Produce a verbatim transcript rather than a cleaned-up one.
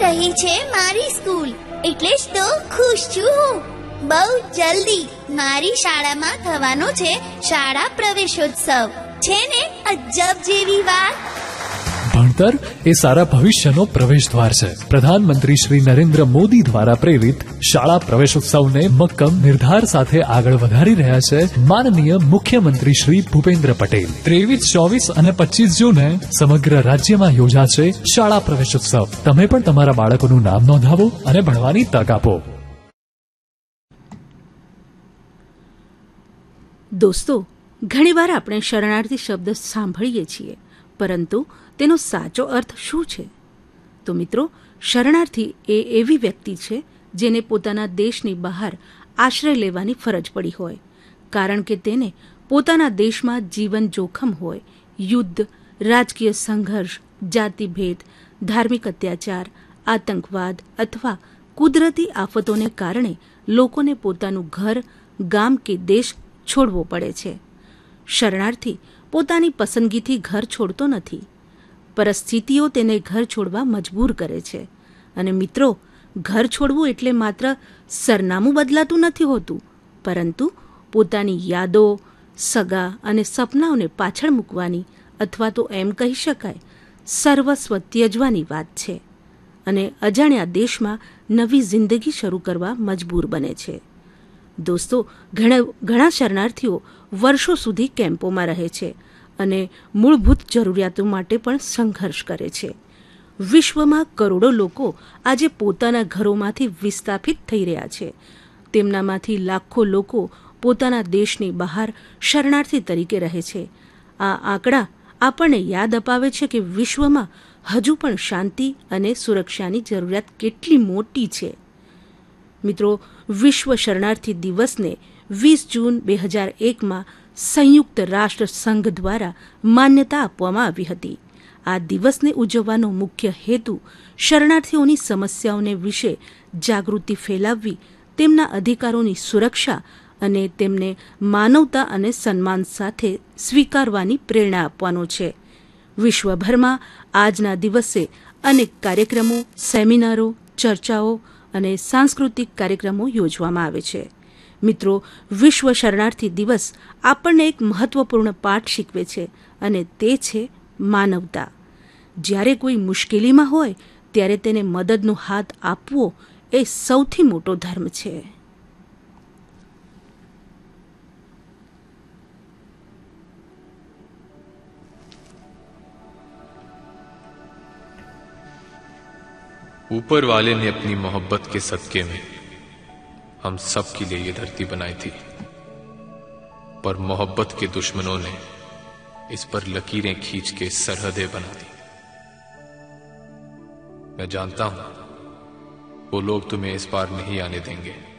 રહી છે મારી સ્કૂલ, એટલે જ તો ખુશ છું હું. બહુ જલ્દી મારી શાળામાં થવાનો છે શાળા પ્રવેશોત્સવ. છે ને અજબ જેવી વાત. ભણતર એ સારા ભવિષ્યનો પ્રવેશ દ્વાર છે. પ્રધાનમંત્રી શ્રી નરેન્દ્ર મોદી દ્વારા પ્રેરિત શાળા પ્રવેશોત્સવને મક્કમ નિર્ધાર સાથે આગળ વધારી રહ્યા છે માનનીય મુખ્યમંત્રી શ્રી ભૂપેન્દ્ર પટેલ. ત્રેવીસ, ચોવીસ અને પચીસ જૂને સમગ્ર રાજ્યમાં યોજાશે શાળા પ્રવેશોત્સવ. તમે પણ તમારા બાળકોનું નામ નોંધાવો અને ભણવાની તક આપો. દોસ્તો, ઘણીવાર આપણે શરણાર્થી શબ્દ સાંભળીએ છીએ, પરંતુ તેનો સાચો અર્થ શું છે? તો મિત્રો, શરણાર્થી એ એવી વ્યક્તિ છે જેને પોતાના દેશની બહાર આશ્રય લેવાની ફરજ પડી હોય, કારણ કે તેને પોતાના દેશમાં જીવન જોખમ હોય, યુદ્ધ, રાજકીય સંઘર્ષ, જાતિભેદ, ધાર્મિક અત્યાચાર, આતંકવાદ અથવા કુદરતી આફતોને કારણે લોકોને પોતાનું ઘર, ગામ કે દેશ છોડવો પડે છે. શરણાર્થી પોતાની પસંદગીથી ઘર છોડતો નથી. પરિસ્થિતિઓ તેને ઘર છોડવા મજબૂર કરે છે. અને મિત્રો, ઘર છોડવું એટલે માત્ર સરનામું બદલાતું નથી હોતું, પરંતુ પોતાની યાદો, સગા અને સપનાઓને પાછળ મૂકવાની, અથવા તો એમ કહી શકાય સર્વસ્વ ત્યજવાની વાત છે, અને અજાણ્યા દેશમાં નવી જિંદગી શરૂ કરવા મજબૂર બને છે. દોસ્તો, ઘણા ઘણા શરણાર્થીઓ વર્ષો સુધી કેમ્પોમાં રહે છે અને મૂળભૂત જરૂરિયાતો માટે પણ સંઘર્ષ કરે છે. વિશ્વમાં કરોડો લોકો આજે પોતાના ઘરોમાંથી વિસ્થાપિત થઈ રહ્યા છે. તેમનામાંથી લાખો લોકો પોતાના દેશની બહાર શરણાર્થી તરીકે રહે છે. આ આંકડા આપણને યાદ અપાવે છે કે વિશ્વમાં હજુ પણ શાંતિ અને સુરક્ષાની જરૂરિયાત કેટલી મોટી છે. મિત્રો, વિશ્વ શરણાર્થી દિવસને વીસ જૂન બે હજાર એકમાં સંયુક્ત રાષ્ટ્ર સંઘ દ્વારા માન્યતા આપવામાં આવી હતી. આ દિવસને ઉજવવાનો મુખ્ય હેતુ શરણાર્થીઓની સમસ્યાઓને વિશે જાગૃતિ ફેલાવવી, તેમના અધિકારોની સુરક્ષા અને તેમને માનવતા અને સન્માન સાથે સ્વીકારવાની પ્રેરણા આપવાનો છે. વિશ્વભરમાં આજના દિવસે અનેક કાર્યક્રમો, સેમિનારો, ચર્ચાઓ અને સાંસ્કૃતિક કાર્યક્રમો યોજવામાં આવે છે. મિત્રો, વિશ્વ શરણાર્થી દિવસ આપણને એક મહત્વપૂર્ણ પાઠ શીખવે છે, અને તે છે માનવતા. જ્યારે કોઈ મુશ્કેલીમાં હોય ત્યારે તેને મદદનો હાથ આપવો એ સૌથી મોટો ધર્મ છે. ऊपर वाले ने अपनी मोहब्बत के सदके में हम सब के लिए ये धरती बनाई थी, पर मोहब्बत के दुश्मनों ने इस पर लकीरें खींच के सरहदें बना दी. मैं जानता हूं वो लोग तुम्हें इस पार नहीं आने देंगे.